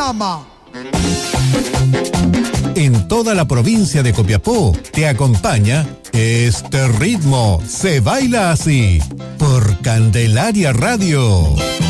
llama. En toda la provincia de Copiapó te acompaña este ritmo. Se baila así por Candelaria Radio.